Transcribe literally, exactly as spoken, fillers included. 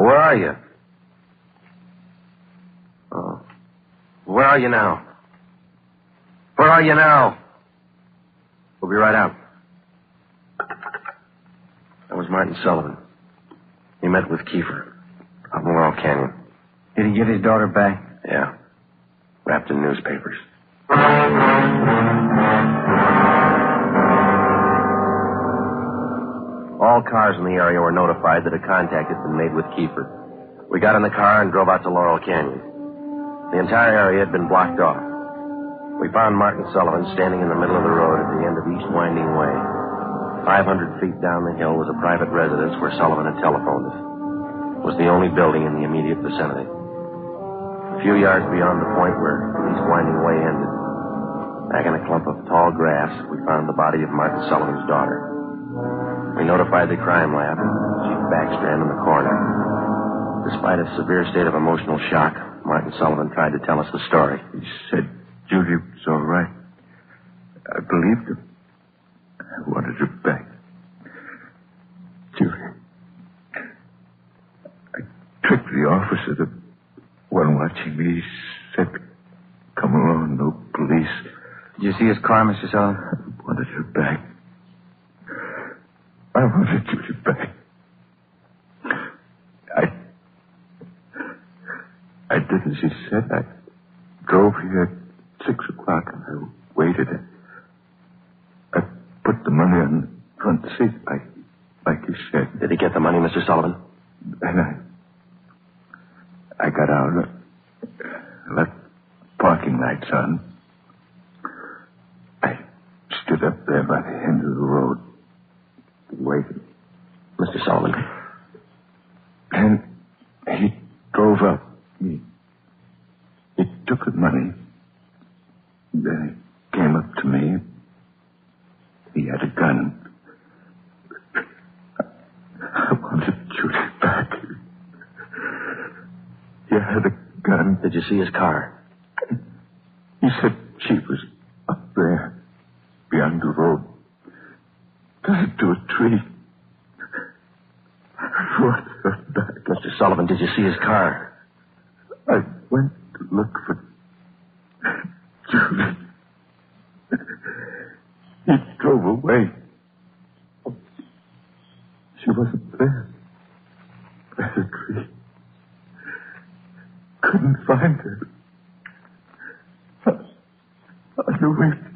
Well, where are you? Oh. Where are you now? Where are you now? We'll be right out. That was Martin Sullivan. He met with Kiefer up in Laurel Canyon. Did he get his daughter back? Yeah. Wrapped in newspapers. All cars in the area were notified that a contact had been made with Kiefer. We got in the car and drove out to Laurel Canyon. The entire area had been blocked off. We found Martin Sullivan standing in the middle of the road at the end of East Winding Way. Five hundred feet down the hill was a private residence where Sullivan had telephoned us. It was the only building in the immediate vicinity. A few yards beyond the point where East Winding Way ended, back in a clump of tall grass, we found the body of Martin Sullivan's daughter. We notified the crime lab, Chief Backstrand in the coroner. Despite a severe state of emotional shock, Martin Sullivan tried to tell us the story. He said Judy was all right. I believed him. I wanted her back. Judy. I tricked the officer, the one watching me. He said, come along, no police. Did you see his car, Mister Sullivan? I wanted her back. I wanted Judy back. I... I did as he said. I drove here at six o'clock and I waited. I put the money on the front seat like, like he said. Did he get the money, Mister Sullivan? And I... I got out, left parking lights on. I stood up there by the end of the road, waiting. Mister Sullivan. And he drove up. He, he took the money. Then he came up to me. He had a gun. I wanted Judy back. He had a gun. Did you see his car? He said she was up there, beyond the road. Tied to a tree. I wanted her back. Mister Sullivan, did you see his car? I went to look for Judy. He drove away. She wasn't there. By the tree. Couldn't find her. On the way